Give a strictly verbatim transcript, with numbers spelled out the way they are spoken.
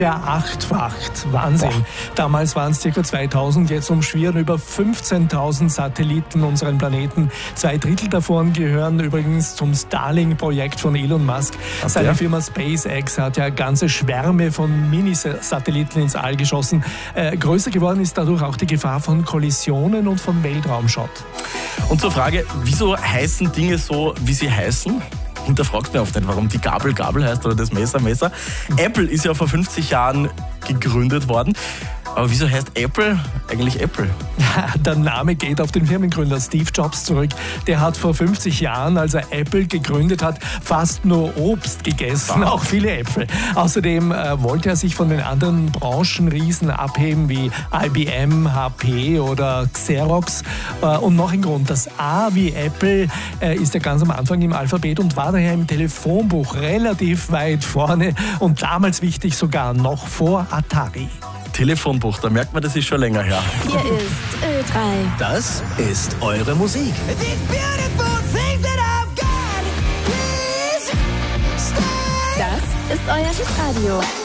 Verachtfacht. Wahnsinn. Boah. Damals waren es ca. zweitausend, jetzt umschwirren über fünfzehntausend Satelliten unseren Planeten. Zwei Drittel davon gehören übrigens zum Starlink-Projekt von Elon Musk. Okay. Seine Firma SpaceX hat ja ganze Schwärme von Mini-Satelliten ins All geschossen. Äh, größer geworden ist dadurch auch die Gefahr von Kollisionen und von Weltraumschrott. Und zur Frage, wieso heißen Dinge so, wie sie heißen? Hinterfragt mir oft nicht, warum die Gabel Gabel heißt oder das Messer Messer. Apple ist ja vor fünfzig Jahren gegründet worden. Aber wieso heißt Apple eigentlich Apple? Der Name geht auf den Firmengründer Steve Jobs zurück. Der hat vor fünfzig Jahren, als er Apple gegründet hat, fast nur Obst gegessen, wow. Auch viele Äpfel. Außerdem äh, wollte er sich von den anderen Branchenriesen abheben, wie I B M, H P oder Xerox. Äh, und noch ein Grund, das A wie Apple äh, ist ja ganz am Anfang im Alphabet und war daher im Telefonbuch relativ weit vorne und damals wichtig sogar noch vor Atari. Telefonbuch, da merkt man, das ist schon länger her. Hier ist Ö drei. Das ist eure Musik. Das ist euer Hitradio.